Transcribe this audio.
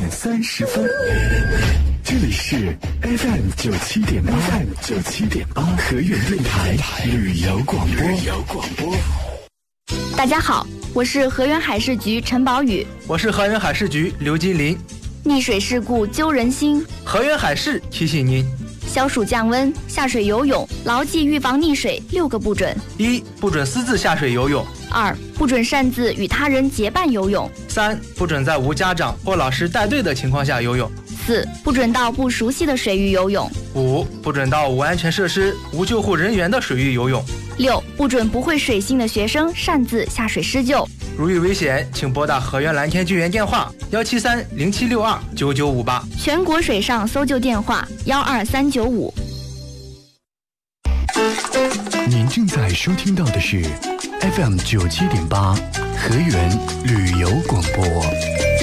30分，这里是 FM97.8，河源电台旅游广播。 大家好，我是河源海事局陈宝宇， 我是河源海事局刘金林。 溺水事故揪人心， 河源海事提醒您： 消暑降温，下水游泳，牢记预防溺水6个不准。 1. 不准私自下水游泳。 2. 不准擅自与他人结伴游泳。 3. 不准在无家长或老师带队的情况下游泳。 4. 不准到不熟悉的水域游泳。 5. 不准到无安全设施、无救护人员的水域游泳。 6. 不准不会水性的学生擅自下水施救。 如遇危险，请拨打河源蓝天救援电话17307629958， 全国水上搜救电话12395。 您正在收听到的是 FM97.8河源旅游广播。